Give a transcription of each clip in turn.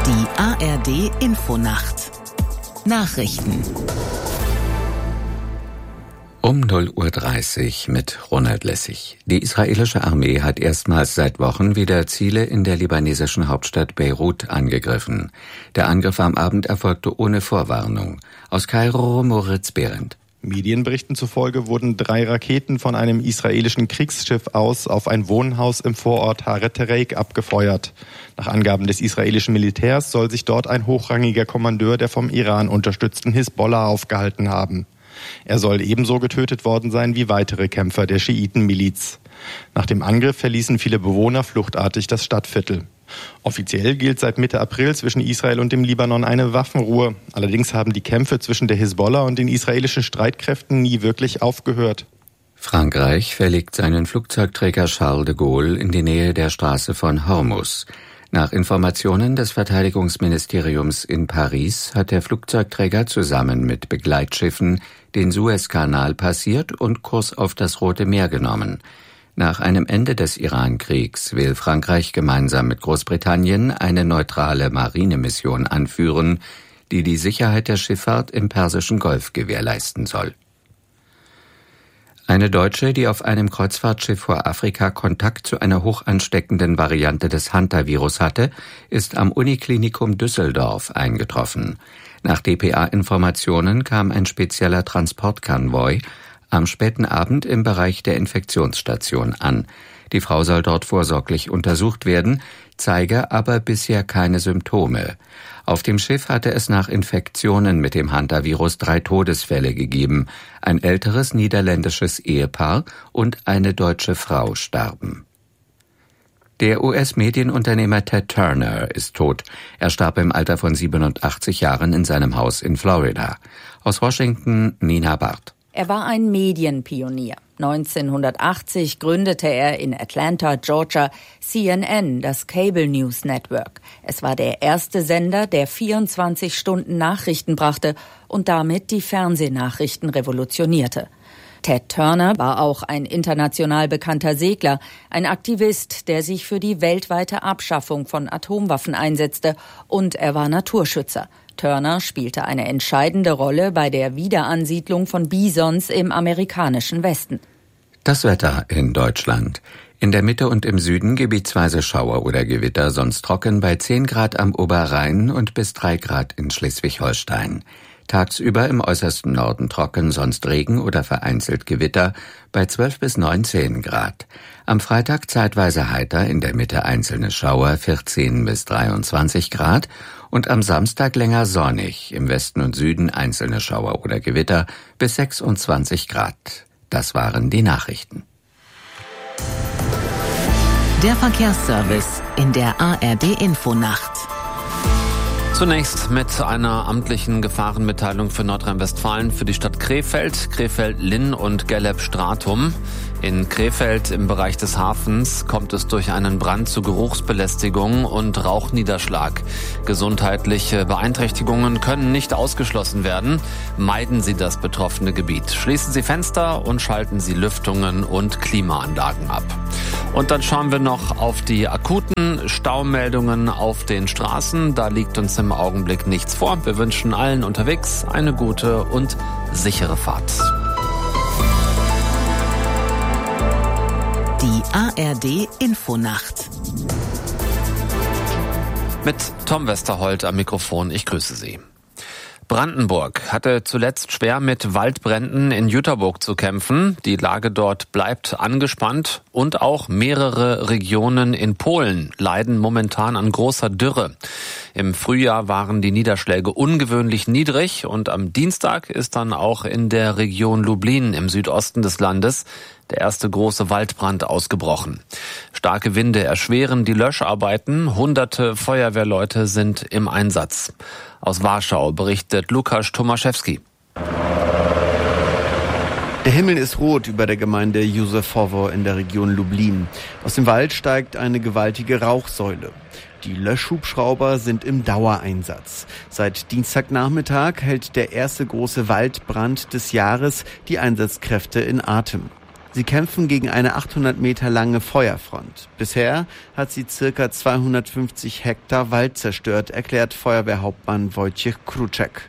Die ARD-Infonacht. Nachrichten. Um 0:30 Uhr mit Ronald Lessig. Die israelische Armee hat erstmals seit Wochen wieder Ziele in der libanesischen Hauptstadt Beirut angegriffen. Der Angriff am Abend erfolgte ohne Vorwarnung. Aus Kairo Moritz Behrendt. Medienberichten zufolge wurden 3 Raketen von einem israelischen Kriegsschiff aus auf ein Wohnhaus im Vorort Haret Tereik abgefeuert. Nach Angaben des israelischen Militärs soll sich dort ein hochrangiger Kommandeur der vom Iran unterstützten Hisbollah aufgehalten haben. Er soll ebenso getötet worden sein wie weitere Kämpfer der Schiitenmiliz. Nach dem Angriff verließen viele Bewohner fluchtartig das Stadtviertel. Offiziell gilt seit Mitte April zwischen Israel und dem Libanon eine Waffenruhe. Allerdings haben die Kämpfe zwischen der Hisbollah und den israelischen Streitkräften nie wirklich aufgehört. Frankreich verlegt seinen Flugzeugträger Charles de Gaulle in die Nähe der Straße von Hormuz. Nach Informationen des Verteidigungsministeriums in Paris hat der Flugzeugträger zusammen mit Begleitschiffen den Suezkanal passiert und Kurs auf das Rote Meer genommen. Nach einem Ende des Iran-Kriegs will Frankreich gemeinsam mit Großbritannien eine neutrale Marinemission anführen, die die Sicherheit der Schifffahrt im Persischen Golf gewährleisten soll. Eine Deutsche, die auf einem Kreuzfahrtschiff vor Afrika Kontakt zu einer hochansteckenden Variante des Hantavirus hatte, ist am Uniklinikum Düsseldorf eingetroffen. Nach dpa-Informationen kam ein spezieller Transportkonvoi am späten Abend im Bereich der Infektionsstation an. Die Frau soll dort vorsorglich untersucht werden, zeige aber bisher keine Symptome. Auf dem Schiff hatte es nach Infektionen mit dem Hantavirus 3 Todesfälle gegeben. Ein älteres niederländisches Ehepaar und eine deutsche Frau starben. Der US-Medienunternehmer Ted Turner ist tot. Er starb im Alter von 87 Jahren in seinem Haus in Florida. Aus Washington, Nina Barth. Er war ein Medienpionier. 1980 gründete er in Atlanta, Georgia, CNN, das Cable News Network. Es war der erste Sender, der 24 Stunden Nachrichten brachte und damit die Fernsehnachrichten revolutionierte. Ted Turner war auch ein international bekannter Segler, ein Aktivist, der sich für die weltweite Abschaffung von Atomwaffen einsetzte, und er war Naturschützer. Turner spielte eine entscheidende Rolle bei der Wiederansiedlung von Bisons im amerikanischen Westen. Das Wetter in Deutschland. In der Mitte und im Süden gebietsweise Schauer oder Gewitter, sonst trocken bei 10 Grad am Oberrhein und bis 3 Grad in Schleswig-Holstein. Tagsüber im äußersten Norden trocken, sonst Regen oder vereinzelt Gewitter bei 12 bis 19 Grad. Am Freitag zeitweise heiter, in der Mitte einzelne Schauer, 14 bis 23 Grad. Und am Samstag länger sonnig, im Westen und Süden einzelne Schauer oder Gewitter bis 26 Grad. Das waren die Nachrichten. Der Verkehrsservice in der ARD-Infonacht. Zunächst mit einer amtlichen Gefahrenmitteilung für Nordrhein-Westfalen für die Stadt Krefeld, Krefeld-Linn und Gelleb-Stratum. In Krefeld im Bereich des Hafens kommt es durch einen Brand zu Geruchsbelästigung und Rauchniederschlag. Gesundheitliche Beeinträchtigungen können nicht ausgeschlossen werden. Meiden Sie das betroffene Gebiet. Schließen Sie Fenster und schalten Sie Lüftungen und Klimaanlagen ab. Und dann schauen wir noch auf die akuten Staumeldungen auf den Straßen. Da liegt uns im Augenblick nichts vor. Wir wünschen allen unterwegs eine gute und sichere Fahrt. Die ARD-Infonacht. Mit Tom Westerholt am Mikrofon. Ich grüße Sie. Brandenburg hatte zuletzt schwer mit Waldbränden in Jüterburg zu kämpfen. Die Lage dort bleibt angespannt und auch mehrere Regionen in Polen leiden momentan an großer Dürre. Im Frühjahr waren die Niederschläge ungewöhnlich niedrig und am Dienstag ist dann auch in der Region Lublin im Südosten des Landes der erste große Waldbrand ausgebrochen. Starke Winde erschweren die Löscharbeiten. Hunderte Feuerwehrleute sind im Einsatz. Aus Warschau berichtet Lukasz Tomaszewski. Der Himmel ist rot über der Gemeinde Józefowo in der Region Lublin. Aus dem Wald steigt eine gewaltige Rauchsäule. Die Löschhubschrauber sind im Dauereinsatz. Seit Dienstagnachmittag hält der erste große Waldbrand des Jahres die Einsatzkräfte in Atem. Sie kämpfen gegen eine 800 Meter lange Feuerfront. Bisher hat sie ca. 250 Hektar Wald zerstört, erklärt Feuerwehrhauptmann Wojciech Kruczek.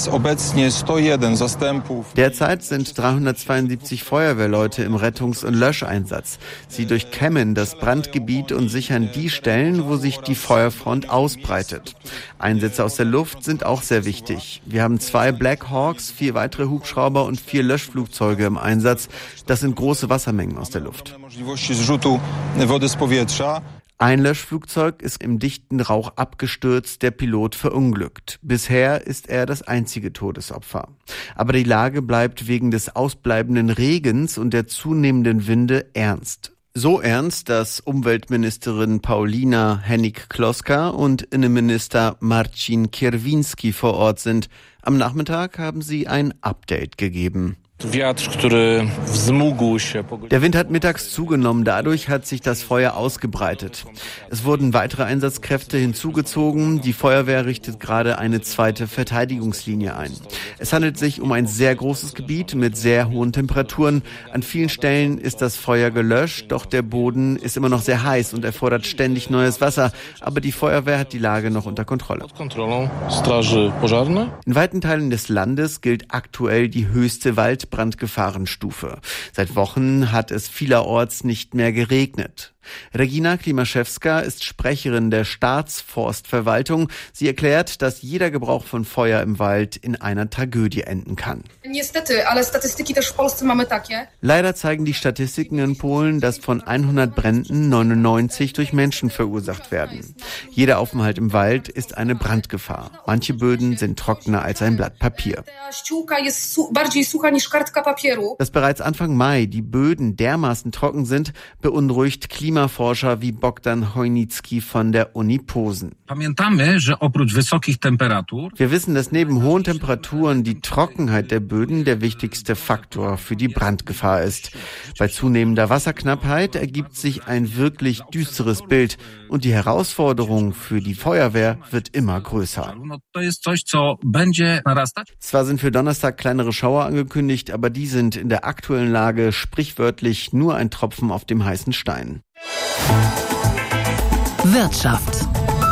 Derzeit sind 372 Feuerwehrleute im Rettungs- und Löscheinsatz. Sie durchkämmen das Brandgebiet und sichern die Stellen, wo sich die Feuerfront ausbreitet. Einsätze aus der Luft sind auch sehr wichtig. Wir haben 2 Black Hawks, 4 weitere Hubschrauber und 4 Löschflugzeuge im Einsatz. Das sind große Wassermengen aus der Luft. Ein Löschflugzeug ist im dichten Rauch abgestürzt, der Pilot verunglückt. Bisher ist er das einzige Todesopfer. Aber die Lage bleibt wegen des ausbleibenden Regens und der zunehmenden Winde ernst. So ernst, dass Umweltministerin Paulina Hennig-Kloska und Innenminister Marcin Kierwiński vor Ort sind. Am Nachmittag haben sie ein Update gegeben. Der Wind hat mittags zugenommen, dadurch hat sich das Feuer ausgebreitet. Es wurden weitere Einsatzkräfte hinzugezogen, die Feuerwehr richtet gerade eine zweite Verteidigungslinie ein. Es handelt sich um ein sehr großes Gebiet mit sehr hohen Temperaturen. An vielen Stellen ist das Feuer gelöscht, doch der Boden ist immer noch sehr heiß und erfordert ständig neues Wasser. Aber die Feuerwehr hat die Lage noch unter Kontrolle. In weiten Teilen des Landes gilt aktuell die höchste Waldbrandgefahrenstufe. Seit Wochen hat es vielerorts nicht mehr geregnet. Regina Klimaszewska ist Sprecherin der Staatsforstverwaltung. Sie erklärt, dass jeder Gebrauch von Feuer im Wald in einer Tragödie enden kann. Leider zeigen die Statistiken in Polen, dass von 100 Bränden 99 durch Menschen verursacht werden. Jeder Aufenthalt im Wald ist eine Brandgefahr. Manche Böden sind trockener als ein Blatt Papier. Dass bereits Anfang Mai die Böden dermaßen trocken sind, beunruhigt Klimaforscher wie Bogdan Chojnicki von der Uni Posen. Wir wissen, dass neben hohen Temperaturen die Trockenheit der Böden der wichtigste Faktor für die Brandgefahr ist. Bei zunehmender Wasserknappheit ergibt sich ein wirklich düsteres Bild und die Herausforderung für die Feuerwehr wird immer größer. Zwar sind für Donnerstag kleinere Schauer angekündigt, aber die sind in der aktuellen Lage sprichwörtlich nur ein Tropfen auf dem heißen Stein. Wirtschaft.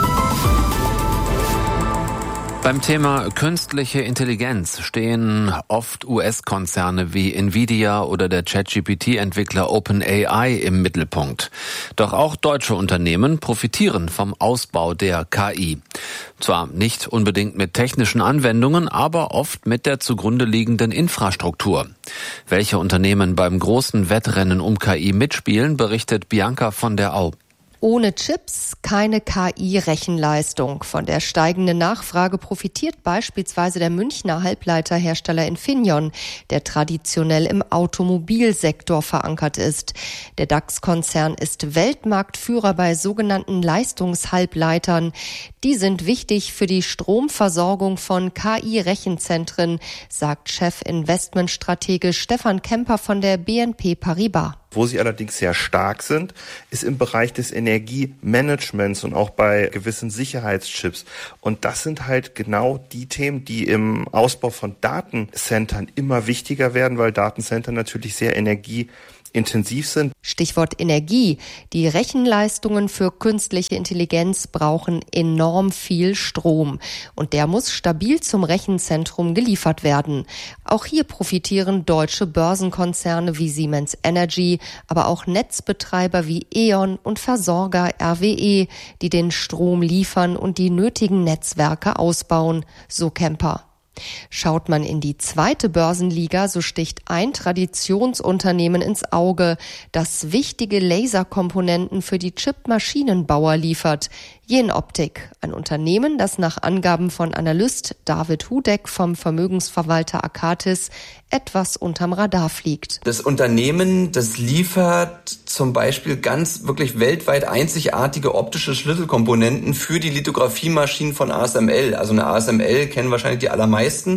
Beim Thema künstliche Intelligenz stehen oft US-Konzerne wie Nvidia oder der ChatGPT-Entwickler OpenAI im Mittelpunkt. Doch auch deutsche Unternehmen profitieren vom Ausbau der KI. Zwar nicht unbedingt mit technischen Anwendungen, aber oft mit der zugrunde liegenden Infrastruktur. Welche Unternehmen beim großen Wettrennen um KI mitspielen, berichtet Bianca von der Au. Ohne Chips keine KI-Rechenleistung. Von der steigenden Nachfrage profitiert beispielsweise der Münchner Halbleiterhersteller Infineon, der traditionell im Automobilsektor verankert ist. Der DAX-Konzern ist Weltmarktführer bei sogenannten Leistungshalbleitern. Die sind wichtig für die Stromversorgung von KI-Rechenzentren, sagt Chef-Investmentstratege Stefan Kemper von der BNP Paribas. Wo sie allerdings sehr stark sind, ist im Bereich des Energiemanagements und auch bei gewissen Sicherheitschips. Und das sind halt genau die Themen, die im Ausbau von Datencentern immer wichtiger werden, weil Datencenter natürlich sehr energieintensiv sind. Stichwort Energie. Die Rechenleistungen für künstliche Intelligenz brauchen enorm viel Strom. Und der muss stabil zum Rechenzentrum geliefert werden. Auch hier profitieren deutsche Börsenkonzerne wie Siemens Energy, aber auch Netzbetreiber wie E.ON und Versorger RWE, die den Strom liefern und die nötigen Netzwerke ausbauen, so Kemper. Schaut man in die zweite Börsenliga, so sticht ein Traditionsunternehmen ins Auge, das wichtige Laserkomponenten für die Chipmaschinenbauer liefert. Jenoptik, ein Unternehmen, das nach Angaben von Analyst David Hudeck vom Vermögensverwalter Akatis etwas unterm Radar fliegt. Das Unternehmen, das liefert zum Beispiel ganz wirklich weltweit einzigartige optische Schlüsselkomponenten für die Lithografiemaschinen von ASML. Also eine ASML kennen wahrscheinlich die allermeisten.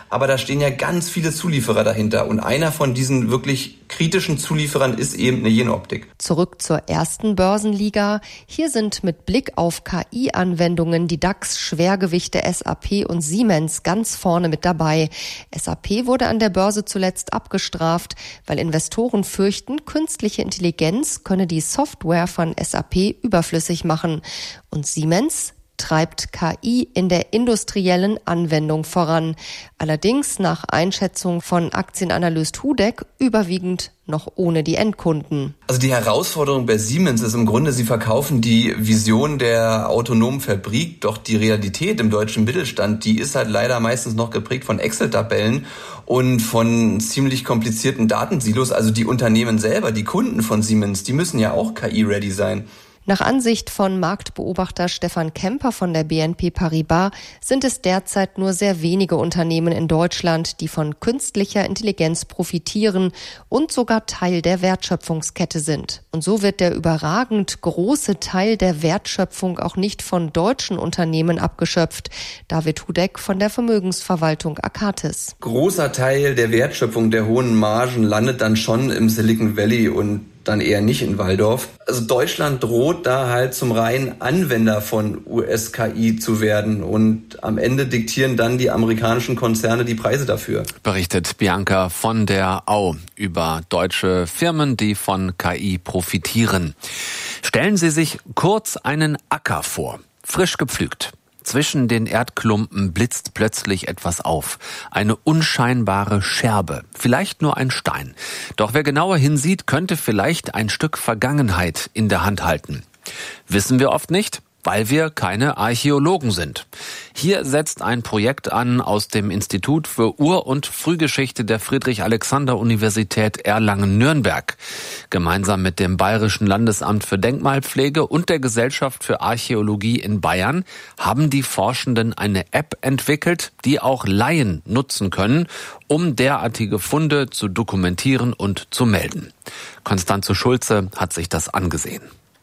aber da stehen ja ganz viele Zulieferer dahinter und einer von diesen wirklich kritischen Zulieferern ist eben eine Jenoptik. Zurück zur ersten Börsenliga. Hier sind mit Blick auf KI-Anwendungen die DAX-Schwergewichte SAP und Siemens ganz vorne mit dabei. SAP wurde an der Börse zuletzt abgestraft, weil Investoren fürchten, künstliche Intelligenz könne die Software von SAP überflüssig machen. Und Siemens treibt KI in der industriellen Anwendung voran. Allerdings nach Einschätzung von Aktienanalyst Hudeck überwiegend noch ohne die Endkunden. Also die Herausforderung bei Siemens ist im Grunde, sie verkaufen die Vision der autonomen Fabrik, doch die Realität im deutschen Mittelstand, die ist halt leider meistens noch geprägt von Excel-Tabellen und von ziemlich komplizierten Datensilos. Also die Unternehmen selber, die Kunden von Siemens, die müssen ja auch KI-ready sein. Nach Ansicht von Marktbeobachter Stefan Kemper von der BNP Paribas sind es derzeit nur sehr wenige Unternehmen in Deutschland, die von künstlicher Intelligenz profitieren und sogar Teil der Wertschöpfungskette sind. Und so wird der überragend große Teil der Wertschöpfung auch nicht von deutschen Unternehmen abgeschöpft. David Hudeck von der Vermögensverwaltung Akatis. Großer Teil der Wertschöpfung, der hohen Margen landet dann schon im Silicon Valley und dann eher nicht in Walldorf. Also Deutschland droht da halt zum reinen Anwender von US-KI zu werden und am Ende diktieren dann die amerikanischen Konzerne die Preise dafür. Berichtet Bianca von der Au über deutsche Firmen, die von KI profitieren. Stellen Sie sich kurz einen Acker vor, frisch gepflügt. Zwischen den Erdklumpen blitzt plötzlich etwas auf. Eine unscheinbare Scherbe. Vielleicht nur ein Stein. Doch wer genauer hinsieht, könnte vielleicht ein Stück Vergangenheit in der Hand halten. Wissen wir oft nicht, weil wir keine Archäologen sind. Hier setzt ein Projekt an aus dem Institut für Ur- und Frühgeschichte der Friedrich-Alexander-Universität Erlangen-Nürnberg. Gemeinsam mit dem Bayerischen Landesamt für Denkmalpflege und der Gesellschaft für Archäologie in Bayern haben die Forschenden eine App entwickelt, die auch Laien nutzen können, um derartige Funde zu dokumentieren und zu melden. Constanze Schulze hat sich das angesehen.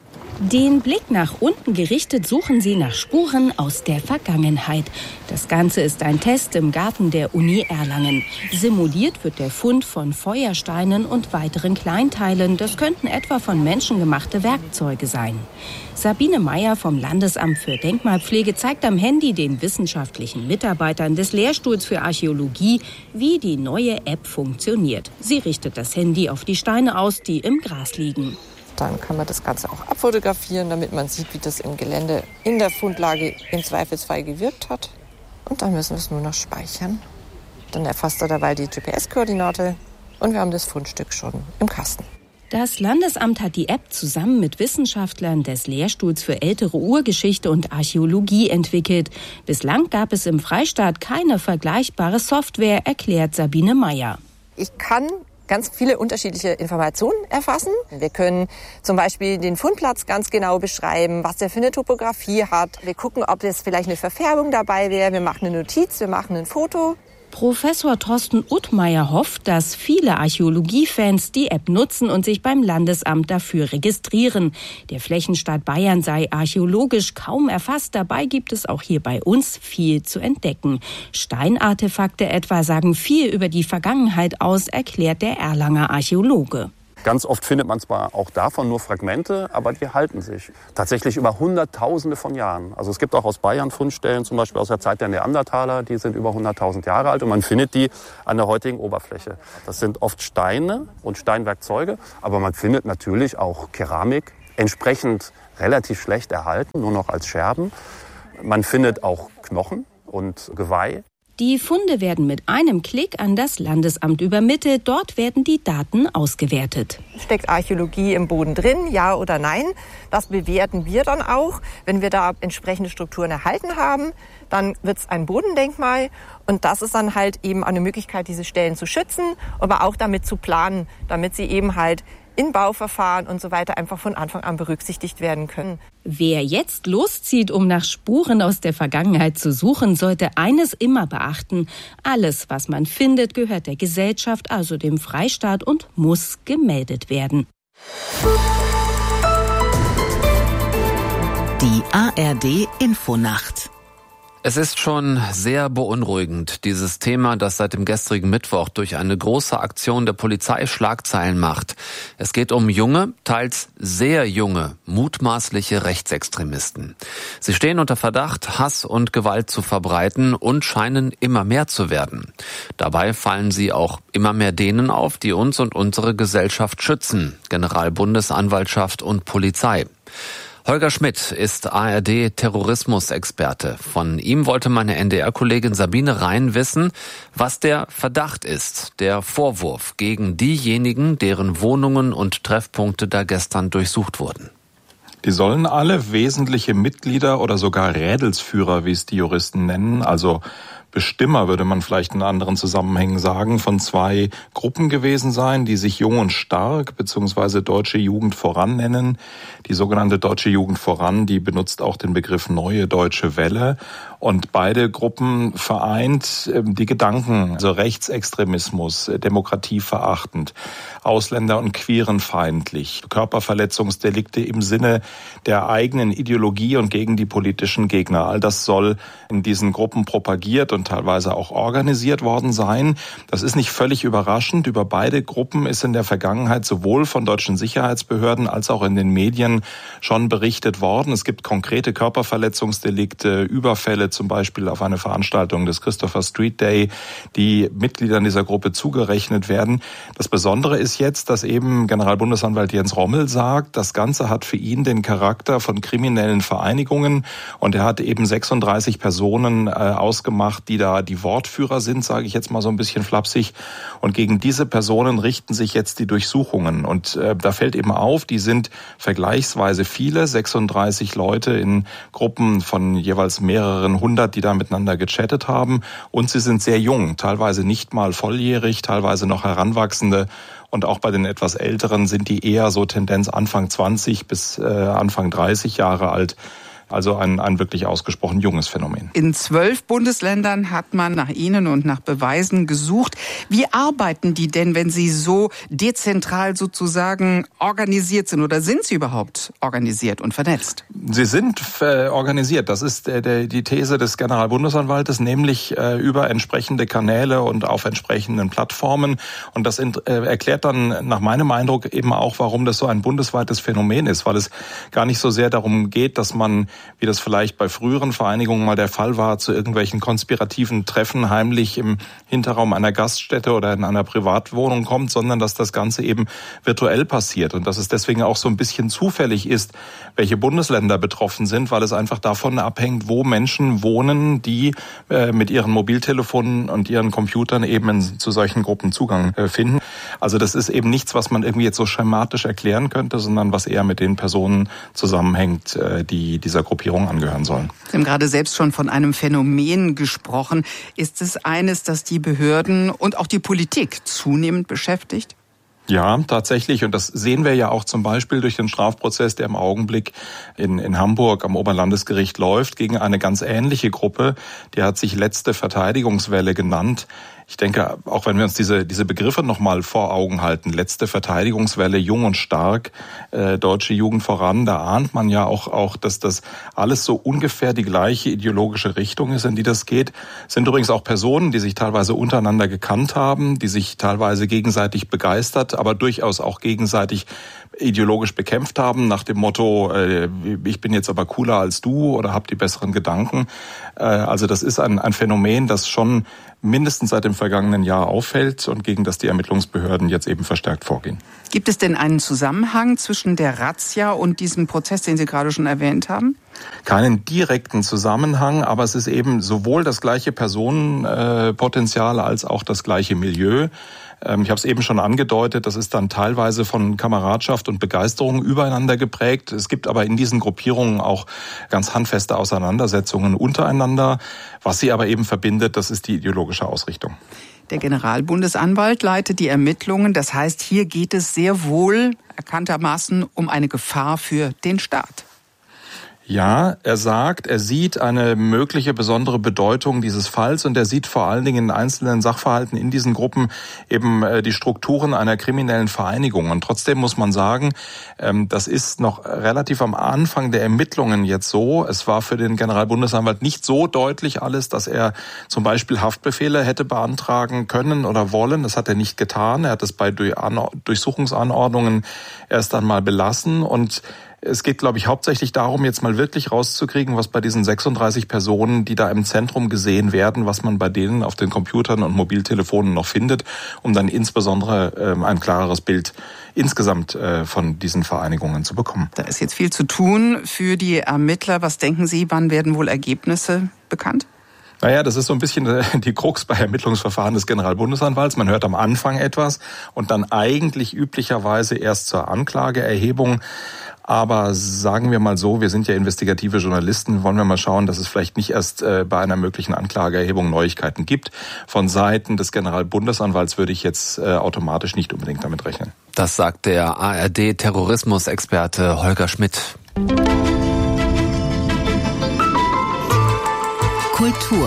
Den Blick nach unten gerichtet suchen sie nach Spuren aus der Vergangenheit. Das Ganze ist ein Test im Garten der Uni Erlangen. Simuliert wird der Fund von Feuersteinen und weiteren Kleinteilen. Das könnten etwa von Menschen gemachte Werkzeuge sein. Sabine Meyer vom Landesamt für Denkmalpflege zeigt am Handy den wissenschaftlichen Mitarbeitern des Lehrstuhls für Archäologie, wie die neue App funktioniert. Sie richtet das Handy auf die Steine aus, die im Gras liegen. Dann kann man das Ganze auch abfotografieren, damit man sieht, wie das im Gelände in der Fundlage im Zweifelsfall gewirkt hat. Und dann müssen wir es nur noch speichern. Dann erfasst er dabei die GPS-Koordinate und wir haben das Fundstück schon im Kasten. Das Landesamt hat die App zusammen mit Wissenschaftlern des Lehrstuhls für ältere Urgeschichte und Archäologie entwickelt. Bislang gab es im Freistaat keine vergleichbare Software, erklärt Sabine Meyer. Ich kann ganz viele unterschiedliche Informationen erfassen. Wir können zum Beispiel den Fundplatz ganz genau beschreiben, was der für eine Topografie hat. Wir gucken, ob jetzt vielleicht eine Verfärbung dabei wäre. Wir machen eine Notiz, wir machen ein Foto. Professor Thorsten Uttmeier hofft, dass viele Archäologiefans die App nutzen und sich beim Landesamt dafür registrieren. Der Flächenstaat Bayern sei archäologisch kaum erfasst. Dabei gibt es auch hier bei uns viel zu entdecken. Steinartefakte etwa sagen viel über die Vergangenheit aus, erklärt der Erlanger Archäologe. Ganz oft findet man zwar auch davon nur Fragmente, aber die halten sich. Tatsächlich über Hunderttausende von Jahren. Also es gibt auch aus Bayern Fundstellen, zum Beispiel aus der Zeit der Neandertaler, die sind über 100.000 Jahre alt und man findet die an der heutigen Oberfläche. Das sind oft Steine und Steinwerkzeuge, aber man findet natürlich auch Keramik, entsprechend relativ schlecht erhalten, nur noch als Scherben. Man findet auch Knochen und Geweih. Die Funde werden mit einem Klick an das Landesamt übermittelt. Dort werden die Daten ausgewertet. Steckt Archäologie im Boden drin, ja oder nein? Das bewerten wir dann auch. Wenn wir da entsprechende Strukturen erhalten haben, dann wird es ein Bodendenkmal. Und das ist dann halt eben eine Möglichkeit, diese Stellen zu schützen, aber auch damit zu planen, damit sie eben halt in Bauverfahren und so weiter einfach von Anfang an berücksichtigt werden können. Wer jetzt loszieht, um nach Spuren aus der Vergangenheit zu suchen, sollte eines immer beachten. Alles, was man findet, gehört der Gesellschaft, also dem Freistaat, und muss gemeldet werden. Die ARD Infonacht. Es ist schon sehr beunruhigend, dieses Thema, das seit dem gestrigen Mittwoch durch eine große Aktion der Polizei Schlagzeilen macht. Es geht um junge, teils sehr junge, mutmaßliche Rechtsextremisten. Sie stehen unter Verdacht, Hass und Gewalt zu verbreiten und scheinen immer mehr zu werden. Dabei fallen sie auch immer mehr denen auf, die uns und unsere Gesellschaft schützen, Generalbundesanwaltschaft und Polizei. Holger Schmidt ist ARD-Terrorismusexperte. Von ihm wollte meine NDR-Kollegin Sabine Rhein wissen, was der Verdacht ist, der Vorwurf gegen diejenigen, deren Wohnungen und Treffpunkte da gestern durchsucht wurden. Die sollen alle wesentliche Mitglieder oder sogar Rädelsführer, wie es die Juristen nennen, also Bestimmer, würde man vielleicht in anderen Zusammenhängen sagen, von zwei Gruppen gewesen sein, die sich Jung und Stark bzw. Deutsche Jugend voran nennen. Die sogenannte Deutsche Jugend voran, die benutzt auch den Begriff Neue Deutsche Welle. Und beide Gruppen vereint die Gedanken, also Rechtsextremismus, demokratieverachtend, Ausländer- und Queerenfeindlich, Körperverletzungsdelikte im Sinne der eigenen Ideologie und gegen die politischen Gegner. All das soll in diesen Gruppen propagiert und teilweise auch organisiert worden sein. Das ist nicht völlig überraschend. Über beide Gruppen ist in der Vergangenheit sowohl von deutschen Sicherheitsbehörden als auch in den Medien schon berichtet worden. Es gibt konkrete Körperverletzungsdelikte, Überfälle zum Beispiel auf eine Veranstaltung des Christopher Street Day, die Mitgliedern dieser Gruppe zugerechnet werden. Das Besondere ist jetzt, dass eben Generalbundesanwalt Jens Rommel sagt, das Ganze hat für ihn den Charakter von kriminellen Vereinigungen und er hat eben 36 Personen ausgemacht, die da die Wortführer sind, sage ich jetzt mal so ein bisschen flapsig. Und gegen diese Personen richten sich jetzt die Durchsuchungen. Und da fällt eben auf, die sind vergleichsweise viele, 36 Leute in Gruppen von jeweils mehreren hundert, die da miteinander gechattet haben. Und sie sind sehr jung, teilweise nicht mal volljährig, teilweise noch Heranwachsende. Und auch bei den etwas Älteren sind die eher so Tendenz Anfang 20 bis Anfang 30 Jahre alt. Also ein wirklich ausgesprochen junges Phänomen. In 12 Bundesländern hat man nach ihnen und nach Beweisen gesucht. Wie arbeiten die denn, wenn sie so dezentral sozusagen organisiert sind? Oder sind sie überhaupt organisiert und vernetzt? Sie sind organisiert. Das ist die These des Generalbundesanwaltes, nämlich über entsprechende Kanäle und auf entsprechenden Plattformen. Und das erklärt dann nach meinem Eindruck eben auch, warum das so ein bundesweites Phänomen ist. Weil es gar nicht so sehr darum geht, dass man, wie das vielleicht bei früheren Vereinigungen mal der Fall war, zu irgendwelchen konspirativen Treffen heimlich im Hinterraum einer Gaststätte oder in einer Privatwohnung kommt, sondern dass das Ganze eben virtuell passiert und dass es deswegen auch so ein bisschen zufällig ist, welche Bundesländer betroffen sind, weil es einfach davon abhängt, wo Menschen wohnen, die mit ihren Mobiltelefonen und ihren Computern eben zu solchen Gruppen Zugang finden. Also das ist eben nichts, was man irgendwie jetzt so schematisch erklären könnte, sondern was eher mit den Personen zusammenhängt, die dieser Gruppierung angehören sollen. Sie haben gerade selbst schon von einem Phänomen gesprochen. Ist es eines, das die Behörden und auch die Politik zunehmend beschäftigt? Ja, tatsächlich. Und das sehen wir ja auch zum Beispiel durch den Strafprozess, der im Augenblick in Hamburg am Oberlandesgericht läuft, gegen eine ganz ähnliche Gruppe. Die hat sich Letzte Verteidigungswelle genannt. Ich denke, auch wenn wir uns diese Begriffe nochmal vor Augen halten, Letzte Verteidigungswelle, Jung und Stark, Deutsche Jugend voran, da ahnt man ja auch, dass das alles so ungefähr die gleiche ideologische Richtung ist, in die das geht. Es sind übrigens auch Personen, die sich teilweise untereinander gekannt haben, die sich teilweise gegenseitig begeistert, aber durchaus auch gegenseitig ideologisch bekämpft haben, nach dem Motto, ich bin jetzt aber cooler als du oder hab die besseren Gedanken. Also das ist ein Phänomen, das schon mindestens seit dem vergangenen Jahr auffällt und gegen das die Ermittlungsbehörden jetzt eben verstärkt vorgehen. Gibt es denn einen Zusammenhang zwischen der Razzia und diesem Prozess, den Sie gerade schon erwähnt haben? Keinen direkten Zusammenhang, aber es ist eben sowohl das gleiche Personenpotenzial als auch das gleiche Milieu. Ich habe es eben schon angedeutet, das ist dann teilweise von Kameradschaft und Begeisterung übereinander geprägt. Es gibt aber in diesen Gruppierungen auch ganz handfeste Auseinandersetzungen untereinander. Was sie aber eben verbindet, das ist die ideologische Ausrichtung. Der Generalbundesanwalt leitet die Ermittlungen. Das heißt, hier geht es sehr wohl erkanntermaßen um eine Gefahr für den Staat. Ja, er sagt, er sieht eine mögliche besondere Bedeutung dieses Falls und er sieht vor allen Dingen in einzelnen Sachverhalten in diesen Gruppen eben die Strukturen einer kriminellen Vereinigung. Und trotzdem muss man sagen, das ist noch relativ am Anfang der Ermittlungen jetzt so. Es war für den Generalbundesanwalt nicht so deutlich alles, dass er zum Beispiel Haftbefehle hätte beantragen können oder wollen. Das hat er nicht getan. Er hat es bei Durchsuchungsanordnungen erst einmal belassen und es geht, glaube ich, hauptsächlich darum, jetzt mal wirklich rauszukriegen, was bei diesen 36 Personen, die da im Zentrum gesehen werden, was man bei denen auf den Computern und Mobiltelefonen noch findet, um dann insbesondere ein klareres Bild insgesamt von diesen Vereinigungen zu bekommen. Da ist jetzt viel zu tun für die Ermittler. Was denken Sie, wann werden wohl Ergebnisse bekannt? Naja, das ist so ein bisschen die Krux bei Ermittlungsverfahren des Generalbundesanwalts. Man hört am Anfang etwas und dann eigentlich üblicherweise erst zur Anklageerhebung. Aber sagen wir mal so, wir sind ja investigative Journalisten, wollen wir mal schauen, dass es vielleicht nicht erst bei einer möglichen Anklageerhebung Neuigkeiten gibt. Von Seiten des Generalbundesanwalts würde ich jetzt automatisch nicht unbedingt damit rechnen. Das sagt der ARD-Terrorismusexperte Holger Schmidt. Kultur.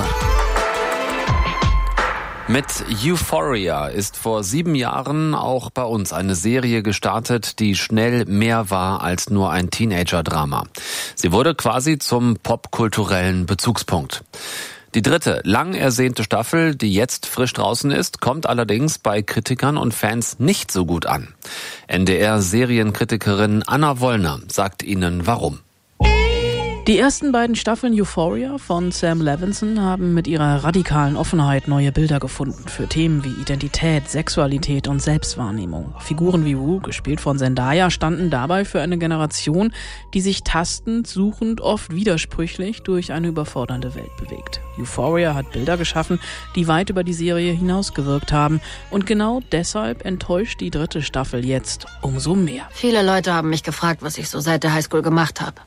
Mit Euphoria ist vor 7 Jahren auch bei uns eine Serie gestartet, die schnell mehr war als nur ein Teenager-Drama. Sie wurde quasi zum popkulturellen Bezugspunkt. Die 3., lang ersehnte Staffel, die jetzt frisch draußen ist, kommt allerdings bei Kritikern und Fans nicht so gut an. NDR-Serienkritikerin Anna Wollner sagt Ihnen warum. Die ersten beiden Staffeln Euphoria von Sam Levinson haben mit ihrer radikalen Offenheit neue Bilder gefunden für Themen wie Identität, Sexualität und Selbstwahrnehmung. Figuren wie Wu, gespielt von Zendaya, standen dabei für eine Generation, die sich tastend, suchend, oft widersprüchlich durch eine überfordernde Welt bewegt. Euphoria hat Bilder geschaffen, die weit über die Serie hinausgewirkt haben. Und genau deshalb enttäuscht die 3. Staffel jetzt umso mehr. Viele Leute haben mich gefragt, was ich so seit der Highschool gemacht habe.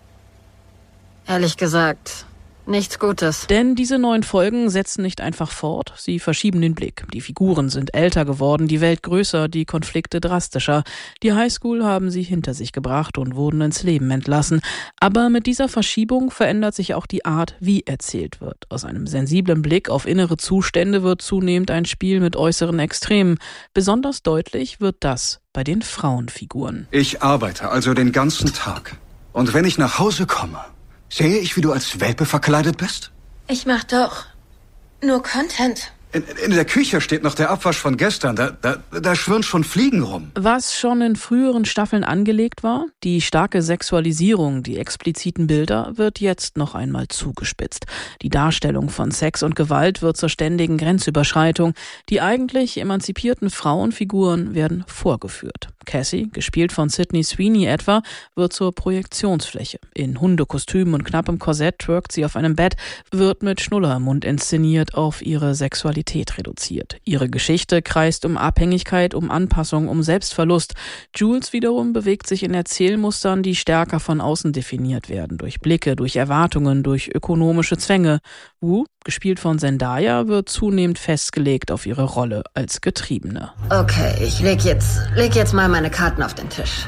Ehrlich gesagt, nichts Gutes. Denn diese 9 Folgen setzen nicht einfach fort, sie verschieben den Blick. Die Figuren sind älter geworden, die Welt größer, die Konflikte drastischer. Die Highschool haben sie hinter sich gebracht und wurden ins Leben entlassen. Aber mit dieser Verschiebung verändert sich auch die Art, wie erzählt wird. Aus einem sensiblen Blick auf innere Zustände wird zunehmend ein Spiel mit äußeren Extremen. Besonders deutlich wird das bei den Frauenfiguren. Ich arbeite also den ganzen Tag. Und wenn ich nach Hause komme, sehe ich, wie du als Welpe verkleidet bist? Ich mach doch nur Content. In der Küche steht noch der Abwasch von gestern. Da schwirren schon Fliegen rum. Was schon in früheren Staffeln angelegt war, die starke Sexualisierung, die expliziten Bilder, wird jetzt noch einmal zugespitzt. Die Darstellung von Sex und Gewalt wird zur ständigen Grenzüberschreitung. Die eigentlich emanzipierten Frauenfiguren werden vorgeführt. Cassie, gespielt von Sydney Sweeney etwa, wird zur Projektionsfläche. In Hundekostüm und knappem Korsett twerkt sie auf einem Bett, wird mit Schnuller im Mund inszeniert auf ihre Sexualität reduziert. Ihre Geschichte kreist um Abhängigkeit, um Anpassung, um Selbstverlust. Jules wiederum bewegt sich in Erzählmustern, die stärker von außen definiert werden, durch Blicke, durch Erwartungen, durch ökonomische Zwänge. Wu, gespielt von Zendaya, wird zunehmend festgelegt auf ihre Rolle als Getriebene. Okay, ich leg jetzt mal meine Karten auf den Tisch.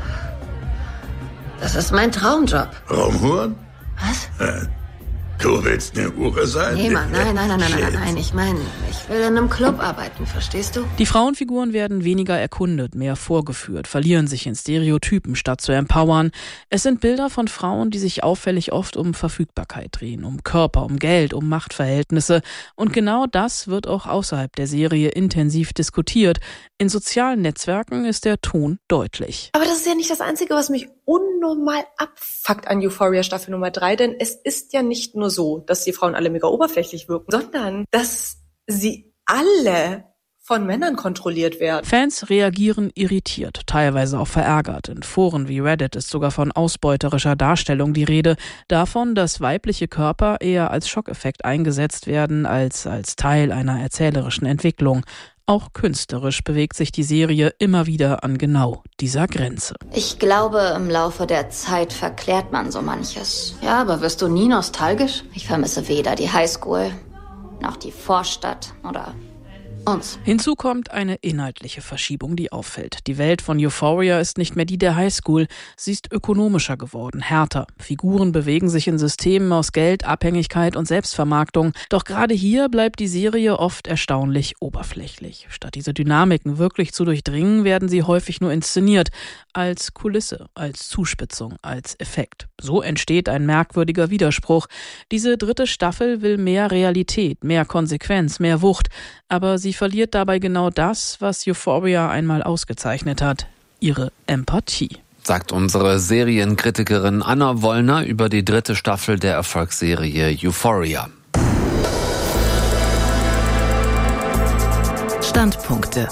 Das ist mein Traumjob. Raumhuren? Was? Du willst eine Hure sein? Nee, Mann, nein. Ich meine, ich will in einem Club arbeiten, verstehst du? Die Frauenfiguren werden weniger erkundet, mehr vorgeführt, verlieren sich in Stereotypen, statt zu empowern. Es sind Bilder von Frauen, die sich auffällig oft um Verfügbarkeit drehen, um Körper, um Geld, um Machtverhältnisse. Und genau das wird auch außerhalb der Serie intensiv diskutiert. In sozialen Netzwerken ist der Ton deutlich. Aber das ist ja nicht das Einzige, was mich unnormal abfuckt an Euphoria Staffel Nummer 3, denn es ist ja nicht nur so, dass die Frauen alle mega oberflächlich wirken, sondern dass sie alle von Männern kontrolliert werden. Fans reagieren irritiert, teilweise auch verärgert. In Foren wie Reddit ist sogar von ausbeuterischer Darstellung die Rede, davon, dass weibliche Körper eher als Schockeffekt eingesetzt werden als Teil einer erzählerischen Entwicklung. Auch künstlerisch bewegt sich die Serie immer wieder an genau dieser Grenze. Ich glaube, im Laufe der Zeit verklärt man so manches. Ja, aber wirst du nie nostalgisch? Ich vermisse weder die Highschool, noch die Vorstadt oder Uns. Hinzu kommt eine inhaltliche Verschiebung, die auffällt. Die Welt von Euphoria ist nicht mehr die der Highschool. Sie ist ökonomischer geworden, härter. Figuren bewegen sich in Systemen aus Geld, Abhängigkeit und Selbstvermarktung. Doch gerade hier bleibt die Serie oft erstaunlich oberflächlich. Statt diese Dynamiken wirklich zu durchdringen, werden sie häufig nur inszeniert. Als Kulisse, als Zuspitzung, als Effekt. So entsteht ein merkwürdiger Widerspruch. Diese 3. Staffel will mehr Realität, mehr Konsequenz, mehr Wucht. Aber sie verliert dabei genau das, was Euphoria einmal ausgezeichnet hat: ihre Empathie. Sagt unsere Serienkritikerin Anna Wollner über die 3. Staffel der Erfolgsserie Euphoria. Standpunkte.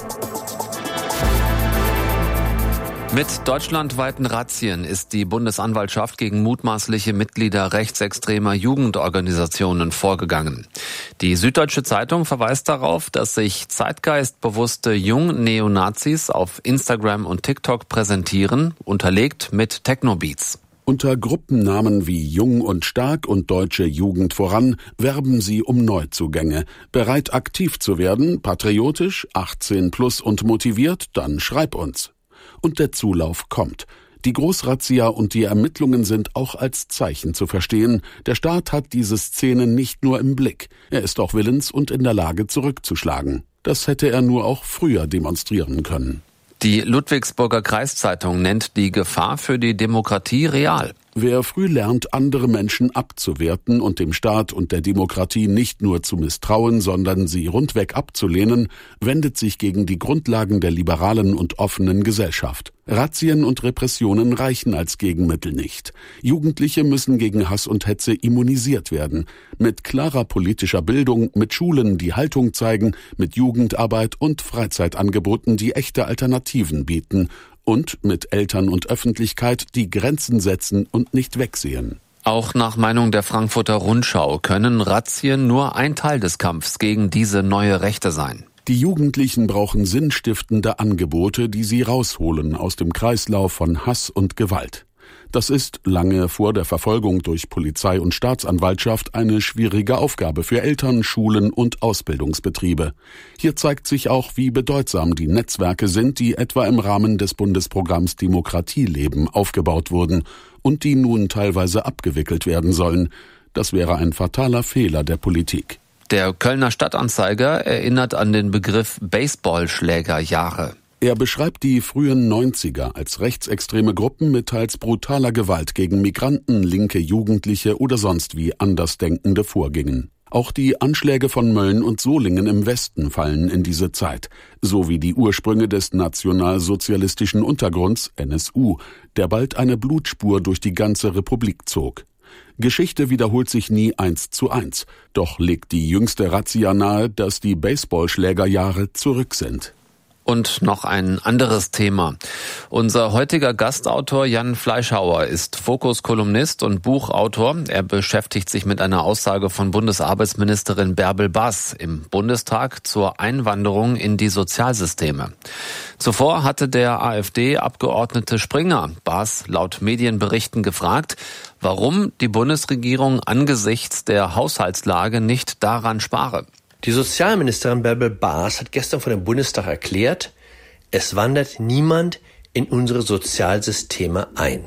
Mit deutschlandweiten Razzien ist die Bundesanwaltschaft gegen mutmaßliche Mitglieder rechtsextremer Jugendorganisationen vorgegangen. Die Süddeutsche Zeitung verweist darauf, dass sich zeitgeistbewusste Jung-Neonazis auf Instagram und TikTok präsentieren, unterlegt mit Techno-Beats. Unter Gruppennamen wie Jung und Stark und Deutsche Jugend voran werben sie um Neuzugänge. Bereit aktiv zu werden, patriotisch, 18 plus und motiviert, dann schreib uns. Und der Zulauf kommt. Die Großrazzia und die Ermittlungen sind auch als Zeichen zu verstehen. Der Staat hat diese Szene nicht nur im Blick. Er ist auch willens und in der Lage, zurückzuschlagen. Das hätte er nur auch früher demonstrieren können. Die Ludwigsburger Kreiszeitung nennt die Gefahr für die Demokratie real. Wer früh lernt, andere Menschen abzuwerten und dem Staat und der Demokratie nicht nur zu misstrauen, sondern sie rundweg abzulehnen, wendet sich gegen die Grundlagen der liberalen und offenen Gesellschaft. Razzien und Repressionen reichen als Gegenmittel nicht. Jugendliche müssen gegen Hass und Hetze immunisiert werden. Mit klarer politischer Bildung, mit Schulen, die Haltung zeigen, mit Jugendarbeit und Freizeitangeboten, die echte Alternativen bieten. Und mit Eltern und Öffentlichkeit, die Grenzen setzen und nicht wegsehen. Auch nach Meinung der Frankfurter Rundschau können Razzien nur ein Teil des Kampfs gegen diese neue Rechte sein. Die Jugendlichen brauchen sinnstiftende Angebote, die sie rausholen aus dem Kreislauf von Hass und Gewalt. Das ist, lange vor der Verfolgung durch Polizei und Staatsanwaltschaft, eine schwierige Aufgabe für Eltern, Schulen und Ausbildungsbetriebe. Hier zeigt sich auch, wie bedeutsam die Netzwerke sind, die etwa im Rahmen des Bundesprogramms Demokratieleben aufgebaut wurden und die nun teilweise abgewickelt werden sollen. Das wäre ein fataler Fehler der Politik. Der Kölner Stadtanzeiger erinnert an den Begriff Baseballschlägerjahre. Er beschreibt die frühen 90er als rechtsextreme Gruppen mit teils brutaler Gewalt gegen Migranten, linke Jugendliche oder sonst wie Andersdenkende vorgingen. Auch die Anschläge von Mölln und Solingen im Westen fallen in diese Zeit, sowie die Ursprünge des nationalsozialistischen Untergrunds NSU, der bald eine Blutspur durch die ganze Republik zog. Geschichte wiederholt sich nie 1:1, doch legt die jüngste Razzia nahe, dass die Baseballschlägerjahre zurück sind. Und noch ein anderes Thema. Unser heutiger Gastautor Jan Fleischhauer ist Fokus-Kolumnist und Buchautor. Er beschäftigt sich mit einer Aussage von Bundesarbeitsministerin Bärbel Baas im Bundestag zur Einwanderung in die Sozialsysteme. Zuvor hatte der AfD-Abgeordnete Springer Baas laut Medienberichten gefragt, warum die Bundesregierung angesichts der Haushaltslage nicht daran spare. Die Sozialministerin Bärbel Baas hat gestern vor dem Bundestag erklärt, es wandert niemand in unsere Sozialsysteme ein.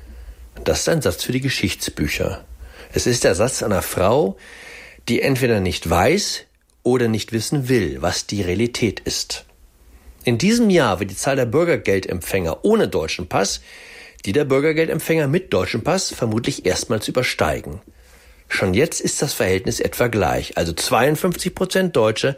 Das ist ein Satz für die Geschichtsbücher. Es ist der Satz einer Frau, die entweder nicht weiß oder nicht wissen will, was die Realität ist. In diesem Jahr wird die Zahl der Bürgergeldempfänger ohne deutschen Pass die der Bürgergeldempfänger mit deutschem Pass vermutlich erstmals übersteigen. Schon jetzt ist das Verhältnis etwa gleich, also 52% Deutsche,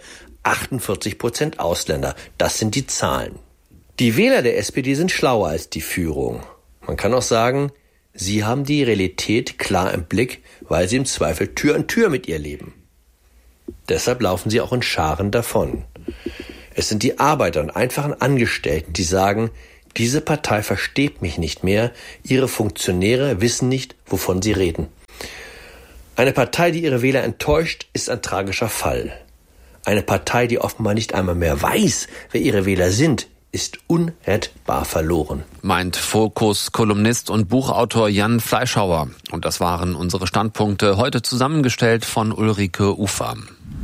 48% Ausländer. Das sind die Zahlen. Die Wähler der SPD sind schlauer als die Führung. Man kann auch sagen, sie haben die Realität klar im Blick, weil sie im Zweifel Tür an Tür mit ihr leben. Deshalb laufen sie auch in Scharen davon. Es sind die Arbeiter und einfachen Angestellten, die sagen, diese Partei versteht mich nicht mehr, ihre Funktionäre wissen nicht, wovon sie reden. Eine Partei, die ihre Wähler enttäuscht, ist ein tragischer Fall. Eine Partei, die offenbar nicht einmal mehr weiß, wer ihre Wähler sind, ist unrettbar verloren. Meint Fokus-Kolumnist und Buchautor Jan Fleischhauer. Und das waren unsere Standpunkte, heute zusammengestellt von Ulrike Ufer.